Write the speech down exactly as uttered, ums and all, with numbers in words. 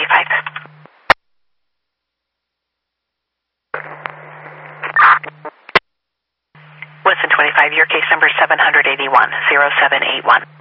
twenty-five. Wilson twenty-five, your case number seven eight one, zero seven eight one.